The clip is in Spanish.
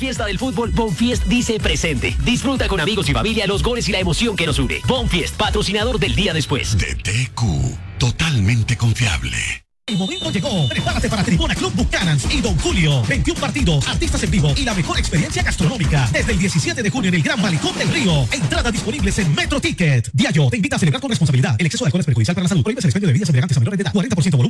Fiesta del fútbol, Bonfiest dice presente. Disfruta con amigos y familia los goles y la emoción que nos une. Bonfiest, patrocinador del día después. DTQ, totalmente confiable. El momento llegó. Prepárate para Tribuna Club Buchanans y Don Julio. 21 partidos, artistas en vivo y la mejor experiencia gastronómica. Desde el 17 de junio en el Gran Malecón del Río. Entradas disponibles en Metro Ticket. Diallo te invita a celebrar con responsabilidad. El exceso de alcohol es perjudicial para la salud. Prohíbes el expendio de bebidas embriagantes a menores de edad. 40% volumen.